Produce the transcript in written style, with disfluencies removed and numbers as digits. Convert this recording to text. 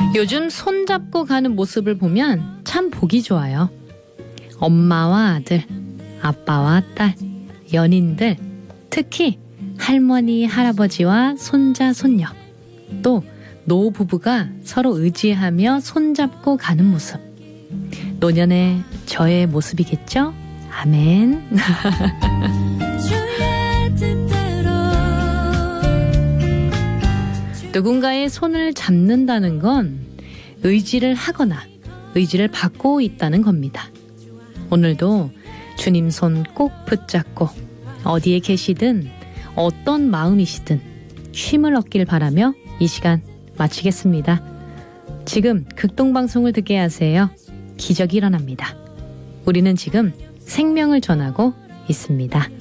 요즘 손잡고 가는 모습을 보면 참 보기 좋아요. 엄마와 아들, 아빠와 딸, 연인들, 특히 할머니, 할아버지와 손자, 손녀, 또 노부부가 서로 의지하며 손잡고 가는 모습. 노년의 저의 모습이겠죠? 아멘. 누군가의 손을 잡는다는 건 의지를 하거나 의지를 받고 있다는 겁니다. 오늘도 주님 손 꼭 붙잡고 어디에 계시든 어떤 마음이시든 쉼을 얻길 바라며 이 시간 마치겠습니다. 지금 극동방송을 듣게 하세요. 기적이 일어납니다. 우리는 지금 생명을 전하고 있습니다.